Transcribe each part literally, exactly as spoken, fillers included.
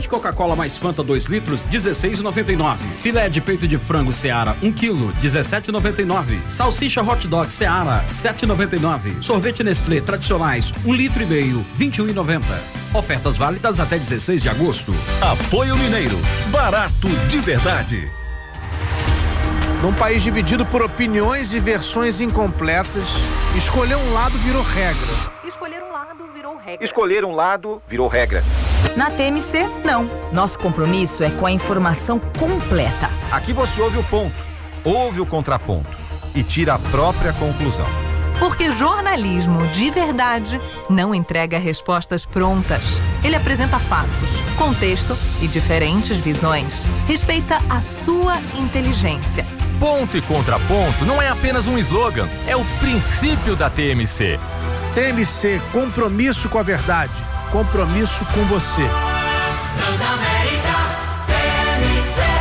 Coca-Cola mais Fanta dois litros, dezesseis e noventa e nove. Filé de peito de frango Seara um quilo, dezessete e noventa e nove. Salsicha hot dog Seara, sete e noventa e nove. Sorvete Nestlé tradicionais um litro e meio, vinte e um e noventa. Ofertas válidas até dezesseis de agosto. Apoio Mineiro, barato de verdade. Num país dividido por opiniões e versões incompletas, escolher um lado virou regra. Escolher um lado virou regra. Escolher um lado virou regra. Na T M C, não. Nosso compromisso é com a informação completa. Aqui você ouve o ponto, ouve o contraponto e tira a própria conclusão. Porque jornalismo de verdade não entrega respostas prontas. Ele apresenta fatos, contexto e diferentes visões. Respeita a sua inteligência. Ponto e contraponto não é apenas um slogan, é o princípio da T M C. T M C, compromisso com a verdade, compromisso com você. Transamérica, T M C.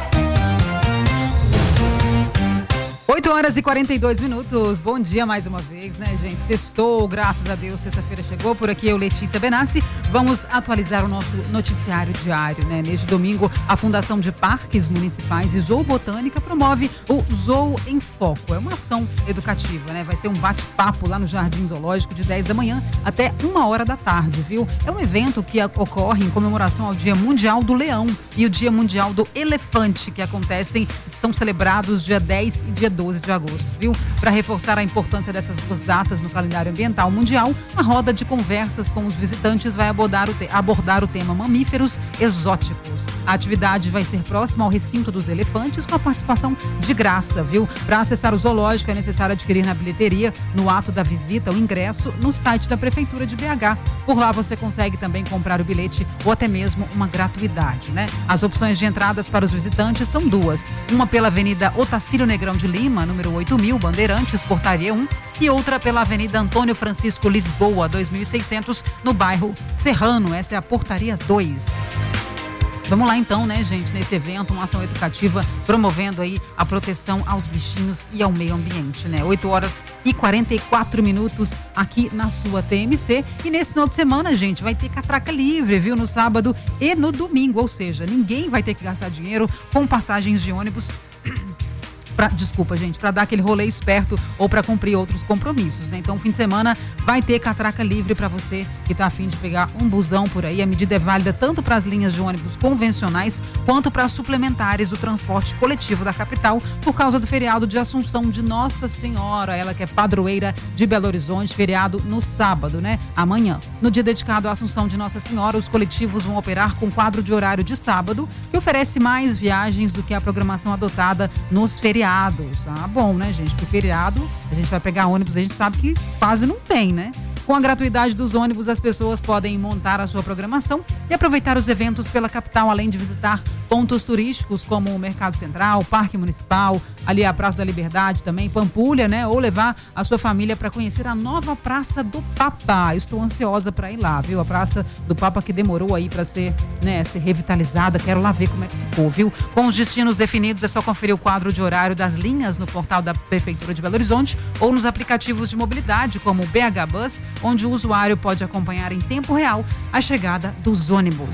oito horas e quarenta e dois minutos. Bom dia mais uma vez, né, gente? Sextou, graças a Deus, sexta-feira chegou. Por aqui eu, Letícia Benassi. Vamos atualizar o nosso noticiário diário, né? Neste domingo, a Fundação de Parques Municipais e Zoobotânica promove o Zoo em Foco. É uma ação educativa, né? Vai ser um bate-papo lá no Jardim Zoológico de dez da manhã até uma hora da tarde, viu? É um evento que ocorre em comemoração ao Dia Mundial do Leão e o Dia Mundial do Elefante, que acontecem, são celebrados dia dez e dia doze de agosto, viu? Para reforçar a importância dessas duas datas no calendário ambiental mundial, a roda de conversas com os visitantes vai abordar o, te- abordar o tema mamíferos exóticos. A atividade vai ser próxima ao recinto dos elefantes, com a participação de graça, viu? Para acessar o zoológico é necessário adquirir na bilheteria, no ato da visita, o ingresso no site da Prefeitura de B H. Por lá você consegue também comprar o bilhete ou até mesmo uma gratuidade, né? As opções de entradas para os visitantes são duas. Uma pela Avenida Otacílio Negrão de Lima, número oito mil, Bandeirantes, Portaria um, e outra pela Avenida Antônio Francisco Lisboa, dois mil e seiscentos, no bairro Serrano. Essa é a Portaria dois. Vamos lá então, né, gente, nesse evento, uma ação educativa promovendo aí a proteção aos bichinhos e ao meio ambiente, né? oito horas e quarenta e quatro minutos aqui na sua T M C. E nesse final de semana, gente, vai ter catraca livre, viu? No sábado e no domingo, ou seja, ninguém vai ter que gastar dinheiro com passagens de ônibus. Pra, desculpa, gente, para dar aquele rolê esperto ou para cumprir outros compromissos, né? Então, fim de semana vai ter catraca livre para você que tá a fim de pegar um busão por aí. A medida é válida tanto para as linhas de ônibus convencionais quanto para as suplementares do transporte coletivo da capital, por causa do feriado de Assunção de Nossa Senhora, ela que é padroeira de Belo Horizonte, feriado no sábado, né? Amanhã. No dia dedicado à Assunção de Nossa Senhora, os coletivos vão operar com quadro de horário de sábado, que oferece mais viagens do que a programação adotada nos feriados. Ah, bom, né, gente? Porque feriado, a gente vai pegar ônibus, a gente sabe que quase não tem, né? Com a gratuidade dos ônibus, as pessoas podem montar a sua programação e aproveitar os eventos pela capital, além de visitar pontos turísticos como o Mercado Central, Parque Municipal, ali a Praça da Liberdade também, Pampulha, né? Ou levar a sua família para conhecer a nova Praça do Papa. Estou ansiosa para ir lá, viu? A Praça do Papa que demorou aí para ser, né, ser revitalizada. Quero lá ver como é que ficou, viu? Com os destinos definidos, é só conferir o quadro de horário das linhas no portal da Prefeitura de Belo Horizonte ou nos aplicativos de mobilidade como o B H Bus, onde o usuário pode acompanhar em tempo real a chegada dos ônibus.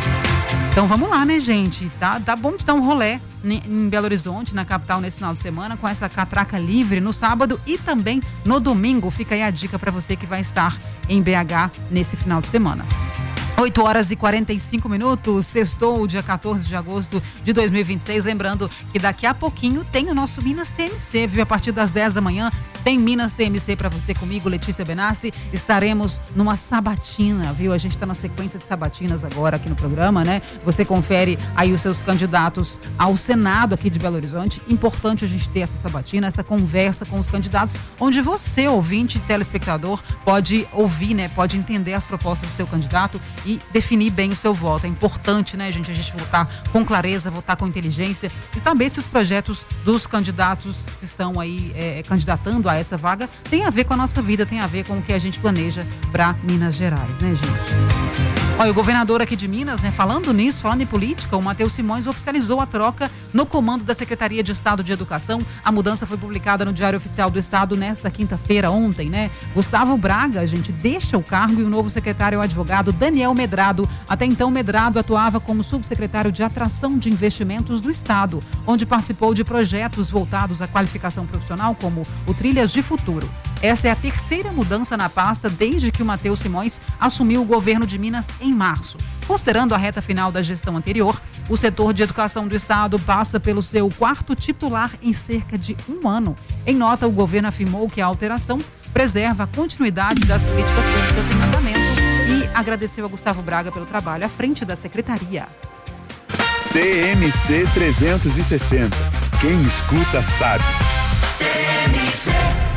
Então vamos lá, né, gente? Tá, tá bom de dar um rolê em Belo Horizonte, na capital, nesse final de semana, com essa catraca livre no sábado e também no domingo. Fica aí a dica para você que vai estar em B H nesse final de semana. oito horas e quarenta e cinco minutos, sextou, dia quatorze de agosto de dois mil e vinte e seis. Lembrando que daqui a pouquinho tem o nosso Minas T M C, viu? A partir das dez da manhã tem Minas T M C para você comigo, Letícia Benassi. Estaremos numa sabatina, viu? A gente está na sequência de sabatinas agora aqui no programa, né? Você confere aí os seus candidatos ao Senado aqui de Belo Horizonte. Importante a gente ter essa sabatina, essa conversa com os candidatos, onde você, ouvinte, telespectador, pode ouvir, né? Pode entender as propostas do seu candidato e definir bem o seu voto. É importante, né, gente, a gente votar com clareza, votar com inteligência e saber se os projetos dos candidatos que estão aí é, candidatando a essa vaga tem a ver com a nossa vida, tem a ver com o que a gente planeja para Minas Gerais, né, gente? Olha, o governador aqui de Minas, né, falando nisso, falando em política, o Matheus Simões oficializou a troca no comando da Secretaria de Estado de Educação. A mudança foi publicada no Diário Oficial do Estado nesta quinta-feira, ontem, né? Gustavo Braga, gente, deixa o cargo e o novo secretário é o advogado Daniel Medrado. Até então, Medrado atuava como subsecretário de Atração de Investimentos do Estado, onde participou de projetos voltados à qualificação profissional, como o Trilhas de Futuro. Essa é a terceira mudança na pasta desde que o Matheus Simões assumiu o governo de Minas em março. Considerando a reta final da gestão anterior, o setor de educação do Estado passa pelo seu quarto titular em cerca de um ano. Em nota, o governo afirmou que a alteração preserva a continuidade das políticas públicas em andamento e agradeceu a Gustavo Braga pelo trabalho à frente da secretaria. T M C trezentos e sessenta. Quem escuta sabe. T M C.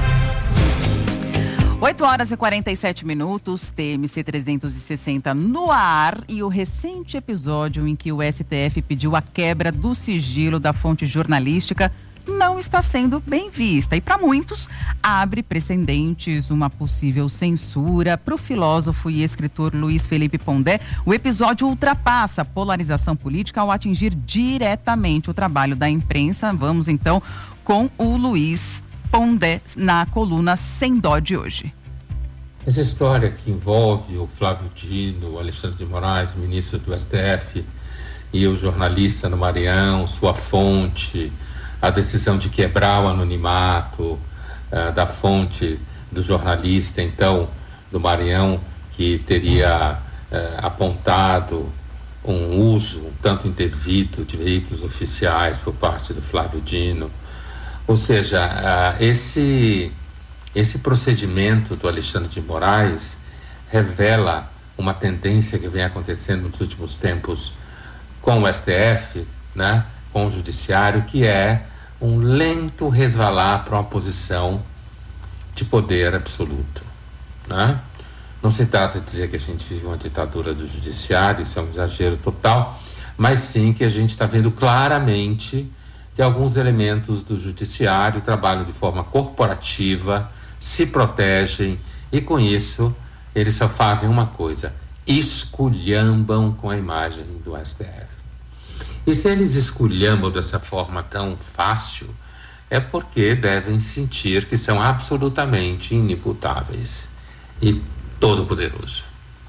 oito horas e quarenta e sete minutos, T M C trezentos e sessenta no ar, e o recente episódio em que o S T F pediu a quebra do sigilo da fonte jornalística não está sendo bem vista e, para muitos, abre precedentes, uma possível censura. Para o filósofo e escritor Luiz Felipe Pondé, o episódio ultrapassa a polarização política ao atingir diretamente o trabalho da imprensa. Vamos então com o Luiz Pondé na coluna Sem Dó de hoje. Essa história que envolve o Flávio Dino, o Alexandre de Moraes, ministro do S T F, e o jornalista no Maranhão, sua fonte, a decisão de quebrar o anonimato uh, da fonte do jornalista, então, do Maranhão, que teria uh, apontado um uso um tanto indevido de veículos oficiais por parte do Flávio Dino. Ou seja, uh, esse, esse procedimento do Alexandre de Moraes revela uma tendência que vem acontecendo nos últimos tempos com o S T F, né, com o Judiciário, que é um lento resvalar para uma posição de poder absoluto, né? Não se trata de dizer que a gente vive uma ditadura do Judiciário, isso é um exagero total, mas sim que a gente está vendo claramente que alguns elementos do Judiciário trabalham de forma corporativa, se protegem e, com isso, eles só fazem uma coisa: esculhambam com a imagem do S T F. E se eles esculhambam dessa forma tão fácil, é porque devem sentir que são absolutamente inimputáveis e todo-poderoso.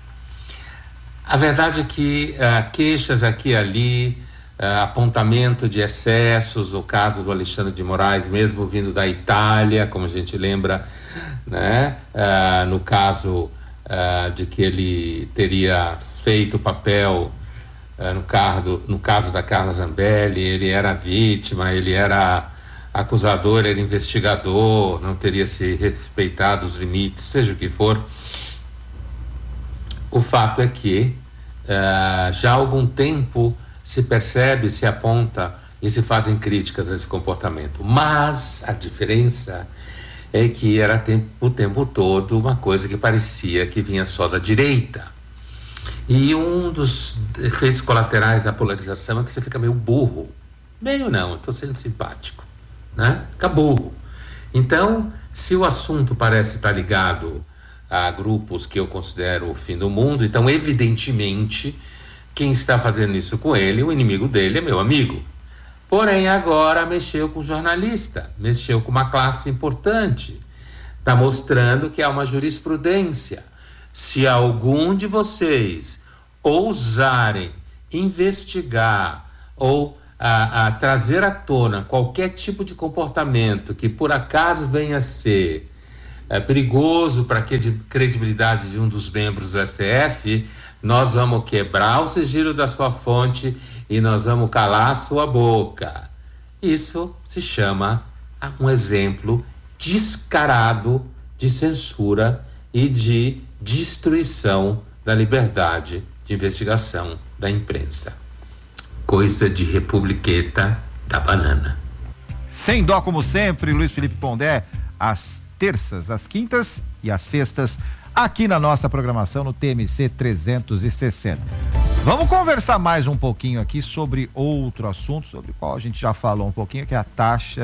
A verdade é que uh, queixas aqui e ali, uh, apontamento de excessos, o caso do Alexandre de Moraes, mesmo vindo da Itália, como a gente lembra, né? Uh, no caso uh, de que ele teria feito o papel, uh, no, caso, no caso da Carla Zambelli, ele era vítima, ele era acusador, era investigador, não teria se respeitado os limites, seja o que for. O fato é que uh, já há algum tempo se percebe, se aponta e se fazem críticas a esse comportamento. Mas a diferença é que era tempo, o tempo todo uma coisa que parecia que vinha só da direita. E um dos efeitos colaterais da polarização é que você fica meio burro. Meio não, eu estou sendo simpático, né? Fica burro. Então, se o assunto parece estar ligado a grupos que eu considero o fim do mundo, então evidentemente quem está fazendo isso com ele, o inimigo dele é meu amigo. Porém agora mexeu com o jornalista, mexeu com uma classe importante, está mostrando que há uma jurisprudência. Se algum de vocês ousarem investigar ou a, a trazer à tona qualquer tipo de comportamento que por acaso venha a ser é perigoso para a credibilidade de um dos membros do S T F, nós vamos quebrar o sigilo da sua fonte e nós vamos calar a sua boca. Isso se chama um exemplo descarado de censura e de destruição da liberdade de investigação da imprensa. Coisa de republiqueta da banana. Sem dó, como sempre, Luiz Felipe Pondé, as terças, as quintas e as sextas, aqui na nossa programação no T M C trezentos e sessenta. Vamos conversar mais um pouquinho aqui sobre outro assunto, sobre o qual a gente já falou um pouquinho, que é a taxa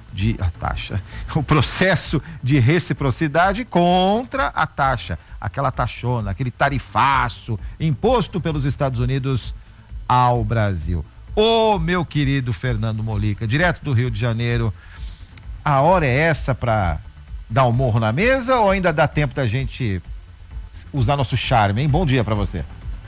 de a taxa, o processo de reciprocidade contra a taxa, aquela taxona, aquele tarifaço imposto pelos Estados Unidos ao Brasil. Ô, meu querido Fernando Molica, direto do Rio de Janeiro, a hora é essa para dar um morro na mesa ou ainda dá tempo da gente usar nosso charme, hein? Bom dia para você.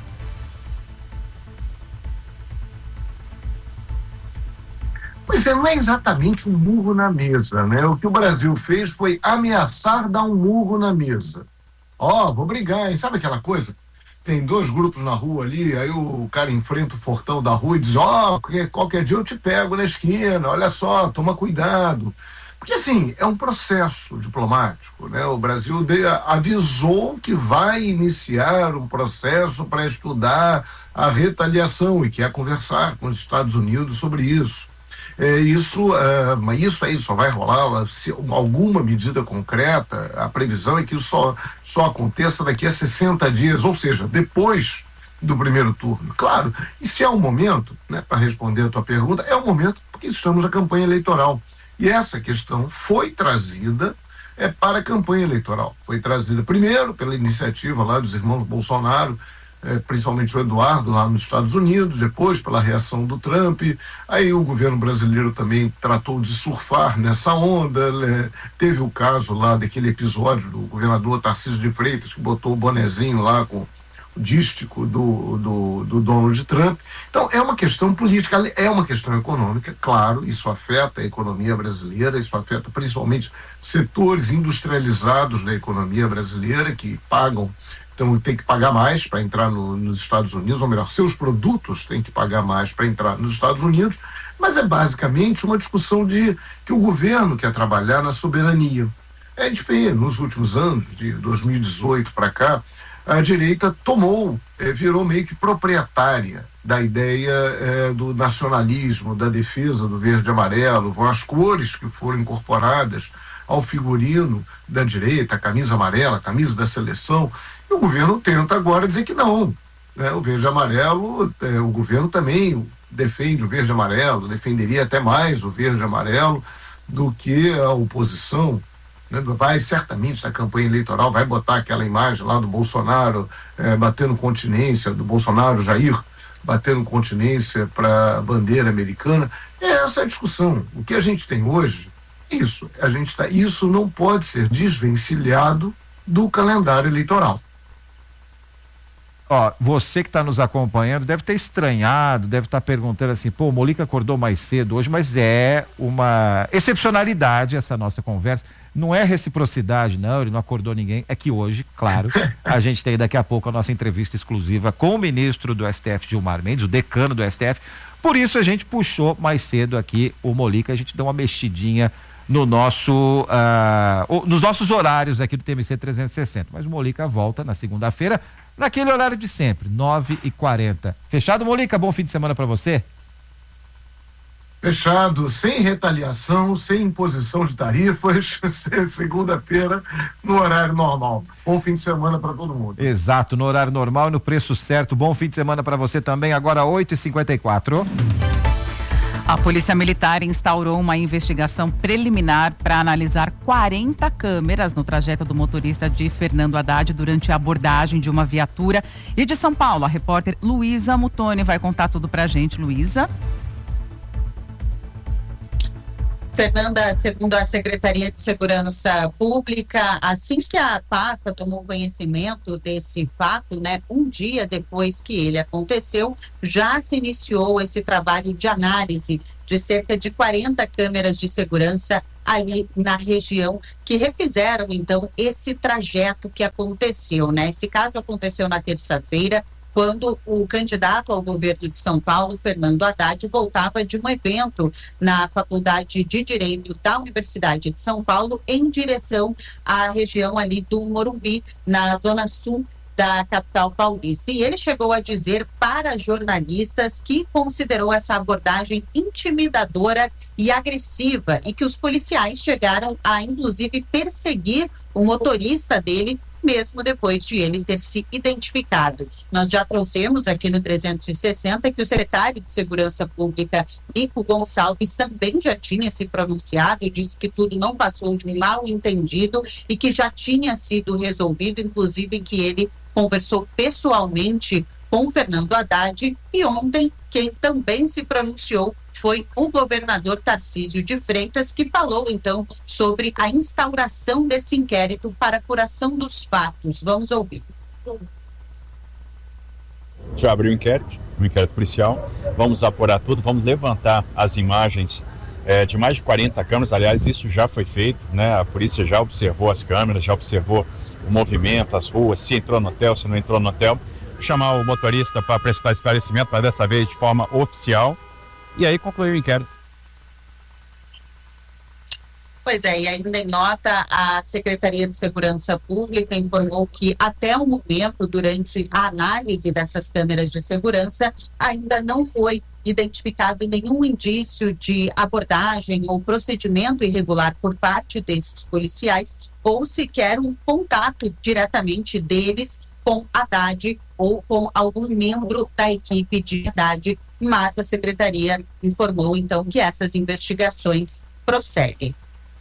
Pois é, não é exatamente um murro na mesa, né? O que o Brasil fez foi ameaçar dar um murro na mesa. Ó, oh, vou brigar, hein? Sabe aquela coisa? Tem dois grupos na rua ali, aí o cara enfrenta o fortão da rua e diz, ó, oh, qualquer dia eu te pego na esquina, olha só, toma cuidado. Porque assim, é um processo diplomático, né? O Brasil de, avisou que vai iniciar um processo para estudar a retaliação e quer conversar com os Estados Unidos sobre isso. É, isso, é, mas isso aí só vai rolar se alguma medida concreta. A previsão é que isso só, só aconteça daqui a sessenta dias, ou seja, depois do primeiro turno. Claro, e se é um momento, né, para responder a tua pergunta, é um momento porque estamos na campanha eleitoral. E essa questão foi trazida é, para a campanha eleitoral. Foi trazida primeiro pela iniciativa lá dos irmãos Bolsonaro, É, principalmente o Eduardo lá nos Estados Unidos, depois pela reação do Trump. Aí o governo brasileiro também tratou de surfar nessa onda, né? Teve o caso lá daquele episódio do governador Tarcísio de Freitas, que botou o bonezinho lá com o dístico do, do, do Donald Trump. Então é uma questão política, é uma questão econômica, claro, isso afeta a economia brasileira, isso afeta principalmente setores industrializados da economia brasileira que pagam. Então tem que pagar mais para entrar no, nos Estados Unidos, ou melhor, seus produtos têm que pagar mais para entrar nos Estados Unidos, mas é basicamente uma discussão de que o governo quer trabalhar na soberania. É diferente, nos últimos anos, de dois mil e dezoito para cá, a direita tomou, é, virou meio que proprietária da ideia é, do nacionalismo, da defesa do verde e amarelo, vão as cores que foram incorporadas ao figurino da direita, a camisa amarela, a camisa da seleção. O governo tenta agora dizer que não, né? O verde e amarelo, é, o governo também defende o verde e amarelo, defenderia até mais o verde e amarelo do que a oposição, né? Vai certamente na campanha eleitoral, vai botar aquela imagem lá do Bolsonaro é, batendo continência, do Bolsonaro Jair batendo continência para a bandeira americana. É essa a discussão. O que a gente tem hoje, isso, a gente tá, isso não pode ser desvencilhado do calendário eleitoral. Ó, você que está nos acompanhando deve ter estranhado, deve estar tá perguntando assim, pô, o Molica acordou mais cedo hoje, mas é uma excepcionalidade essa nossa conversa. Não é reciprocidade, não, ele não acordou ninguém. É que hoje, claro, a gente tem daqui a pouco a nossa entrevista exclusiva com o ministro do S T F, Gilmar Mendes, o decano do S T F. Por isso a gente puxou mais cedo aqui o Molica, a gente deu uma mexidinha no nosso, uh, nos nossos horários aqui do T M C trezentos e sessenta. Mas o Molica volta na segunda-feira, naquele horário de sempre, nove e quarenta. Fechado, Molica? Bom fim de semana para você. Fechado, sem retaliação, sem imposição de tarifas, segunda-feira no horário normal. Bom fim de semana para todo mundo. Exato, no horário normal e no preço certo. Bom fim de semana para você também, agora oito e cinquenta e quatro. A Polícia Militar instaurou uma investigação preliminar para analisar quarenta câmeras no trajeto do motorista de Fernando Haddad durante a abordagem de uma viatura. E de São Paulo, a repórter Luísa Mutoni vai contar tudo pra gente. Luísa. Fernanda, segundo a Secretaria de Segurança Pública, assim que a pasta tomou conhecimento desse fato, né, um dia depois que ele aconteceu, já se iniciou esse trabalho de análise de cerca de quarenta câmeras de segurança ali na região que refizeram, então, esse trajeto que aconteceu, né? Esse caso aconteceu na terça-feira, quando o candidato ao governo de São Paulo, Fernando Haddad, voltava de um evento na Faculdade de Direito da Universidade de São Paulo em direção à região ali do Morumbi, na zona sul da capital paulista. E ele chegou a dizer para jornalistas que considerou essa abordagem intimidadora e agressiva e que os policiais chegaram a, inclusive, perseguir o motorista dele mesmo depois de ele ter se identificado. Nós já trouxemos aqui no trezentos e sessenta que o secretário de Segurança Pública, Nico Gonçalves, também já tinha se pronunciado e disse que tudo não passou de um mal entendido e que já tinha sido resolvido, inclusive que ele conversou pessoalmente com Fernando Haddad, e ontem quem também se pronunciou foi o governador Tarcísio de Freitas, que falou então sobre a instauração desse inquérito para apuração dos fatos. Vamos ouvir. Já abriu o inquérito, um inquérito policial, vamos apurar tudo, vamos levantar as imagens é, de mais de quarenta câmeras, aliás, isso já foi feito, né? A polícia já observou as câmeras, já observou o movimento, as ruas, se entrou no hotel, se não entrou no hotel, chamar o motorista para prestar esclarecimento, mas dessa vez de forma oficial, e aí concluir o inquérito. Pois é, e ainda em nota, a Secretaria de Segurança Pública informou que até o momento, durante a análise dessas câmeras de segurança, ainda não foi identificado nenhum indício de abordagem ou procedimento irregular por parte desses policiais, ou sequer um contato diretamente deles com Haddad ou com algum membro da equipe de Haddad, mas a Secretaria informou então que essas investigações prosseguem.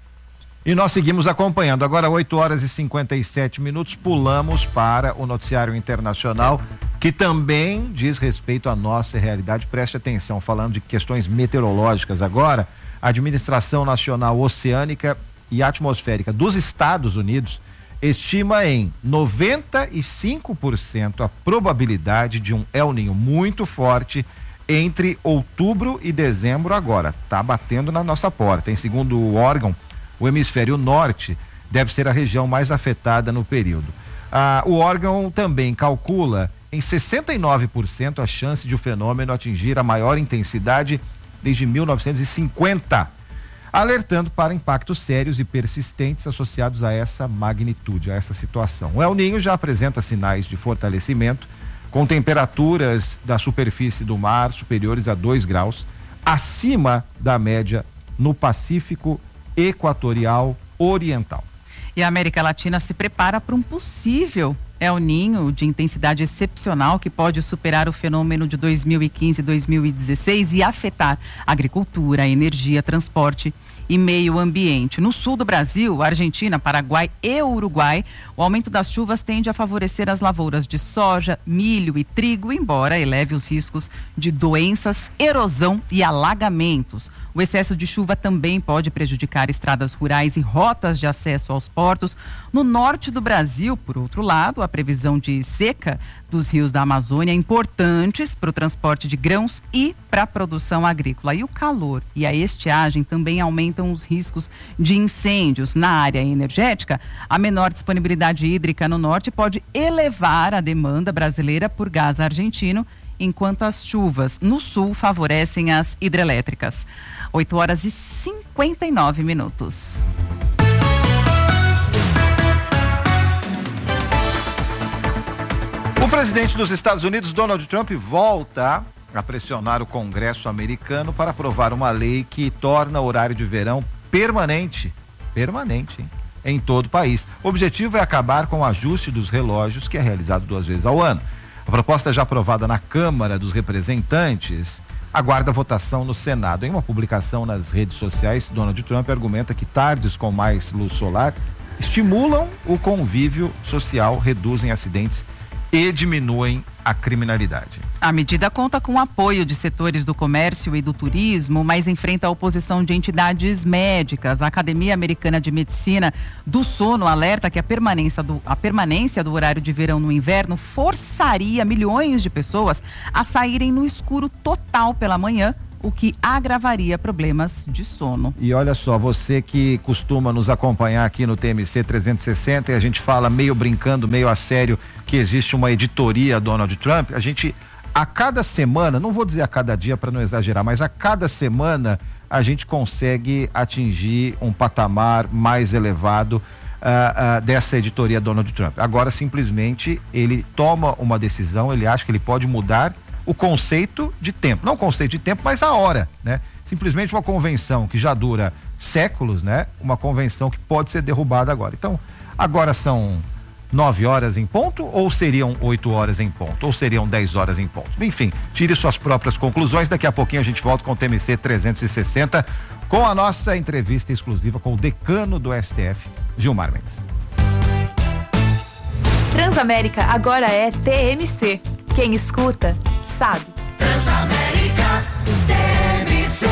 E nós seguimos acompanhando. Agora, oito horas e cinquenta e sete minutos, pulamos para o noticiário internacional, que também diz respeito à nossa realidade. Preste atenção, falando de questões meteorológicas agora, a Administração Nacional Oceânica e Atmosférica dos Estados Unidos estima em noventa e cinco por cento a probabilidade de um El Niño muito forte entre outubro e dezembro agora. Tá batendo na nossa porta. Em segundo o órgão, o hemisfério norte deve ser a região mais afetada no período. Ah, o órgão também calcula em sessenta e nove por cento a chance de o fenômeno atingir a maior intensidade desde mil novecentos e cinquenta, alertando para impactos sérios e persistentes associados a essa magnitude, a essa situação. O El Niño já apresenta sinais de fortalecimento, com temperaturas da superfície do mar superiores a dois graus, acima da média no Pacífico Equatorial Oriental. E a América Latina se prepara para um possível El Niño de intensidade excepcional que pode superar o fenômeno de dois mil e quinze e dois mil e dezesseis e afetar agricultura, energia, transporte e meio ambiente. No sul do Brasil, Argentina, Paraguai e Uruguai, o aumento das chuvas tende a favorecer as lavouras de soja, milho e trigo, embora eleve os riscos de doenças, erosão e alagamentos. O excesso de chuva também pode prejudicar estradas rurais e rotas de acesso aos portos. No norte do Brasil, por outro lado, a previsão de seca dos rios da Amazônia é importantes para o transporte de grãos e para a produção agrícola. E o calor e a estiagem também aumentam os riscos de incêndios. Na área energética, a menor disponibilidade hídrica no norte pode elevar a demanda brasileira por gás argentino, enquanto as chuvas no sul favorecem as hidrelétricas. oito horas e cinquenta e nove minutos. O presidente dos Estados Unidos, Donald Trump, volta a pressionar o Congresso americano para aprovar uma lei que torna o horário de verão permanente, permanente, hein, em todo o país. O objetivo é acabar com o ajuste dos relógios, que é realizado duas vezes ao ano. A proposta já aprovada na Câmara dos Representantes aguarda votação no Senado. Em uma publicação nas redes sociais, Donald Trump argumenta que tardes com mais luz solar estimulam o convívio social, reduzem acidentes e diminuem a criminalidade. A medida conta com o apoio de setores do comércio e do turismo, mas enfrenta a oposição de entidades médicas. A Academia Americana de Medicina do Sono alerta que a permanência do, a permanência do horário de verão no inverno forçaria milhões de pessoas a saírem no escuro total pela manhã, o que agravaria problemas de sono. E olha só, você que costuma nos acompanhar aqui no T M C trezentos e sessenta, e a gente fala meio brincando, meio a sério, que existe uma editoria Donald Trump, a gente, a cada semana, não vou dizer a cada dia para não exagerar, mas a cada semana a gente consegue atingir um patamar mais elevado uh, uh, dessa editoria Donald Trump. Agora, simplesmente, ele toma uma decisão, ele acha que ele pode mudar o conceito de tempo, não o conceito de tempo, mas a hora, né? Simplesmente uma convenção que já dura séculos, né? Uma convenção que pode ser derrubada agora. Então, agora são nove horas em ponto ou seriam oito horas em ponto? Ou seriam dez horas em ponto? Enfim, tire suas próprias conclusões. Daqui a pouquinho a gente volta com o T M C trezentos e sessenta com a nossa entrevista exclusiva com o decano do S T F, Gilmar Mendes. Transamérica agora é T M C. Quem escuta, sabe. Transamérica, T M C.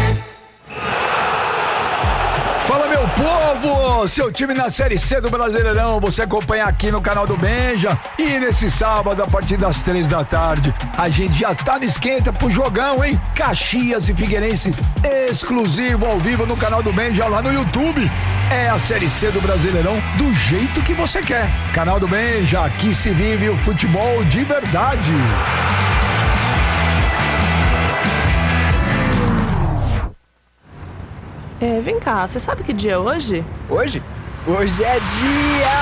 Fala, meu povo! Seu time na Série C do Brasileirão, você acompanha aqui no canal do Benja. E nesse sábado, a partir das três da tarde, a gente já tá no esquenta pro jogão, hein? Caxias e Figueirense, exclusivo ao vivo no canal do Benja lá no YouTube. É a Série C do Brasileirão do jeito que você quer. Canal do Benja, aqui se vive o futebol de verdade. É, vem cá, você sabe que dia é hoje? Hoje? Hoje é dia